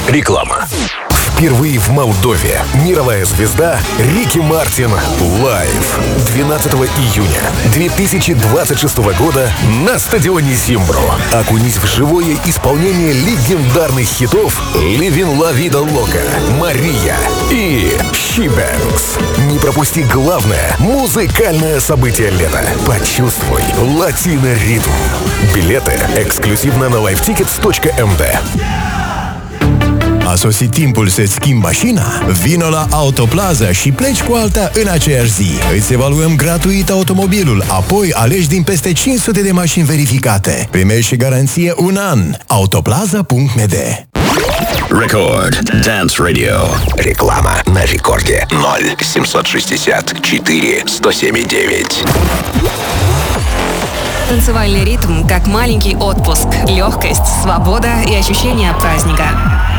Реклама. Впервые в Молдове мировая звезда Рики Мартин лайв 12 июня 2026 года на стадионе Зимбру. Окунись в живое исполнение легендарных хитов «Living La Vida Loca», «Мария» и «She Bangs». Не пропусти главное музыкальное событие лета. Почувствуй латино-ритм. Bilete exclusiv на livetickets.md. A sosit timpul să-ți schimbi mașina? Vino la Autoplaza și pleci cu alta în aceeași zi. Îți evaluăm gratuit automobilul, apoi alegi din peste 500 de mașini verificate. Primești și garanție un an. Autoplaza.md. Record Dance Radio. Реклама на рекорде 0764 107,9. Танцевальный ритм, как маленький отпуск, легкость, свобода и ощущение праздника.